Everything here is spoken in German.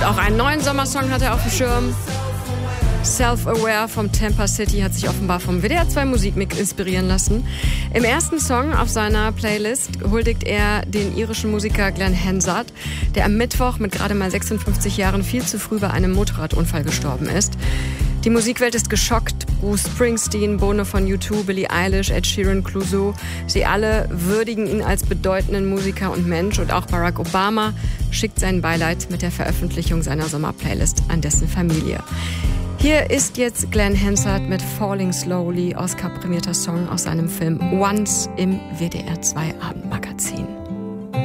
auch einen neuen Sommersong hat er auf dem Schirm. Self-Aware vom Tampa City hat sich offenbar vom WDR 2 Musikmix inspirieren lassen. Im ersten Song auf seiner Playlist huldigt er den irischen Musiker Glenn Hansard, der am Mittwoch mit gerade mal 56 Jahren viel zu früh bei einem Motorradunfall gestorben ist. Die Musikwelt ist geschockt. Bruce Springsteen, Bono von U2, Billie Eilish, Ed Sheeran, Clouseau. Sie alle würdigen ihn als bedeutenden Musiker und Mensch. Und auch Barack Obama schickt sein Beileid mit der Veröffentlichung seiner Sommerplaylist an dessen Familie. Hier ist jetzt Glenn Hansard mit Falling Slowly, Oscar-prämierter Song aus seinem Film Once im WDR 2 Abendmagazin.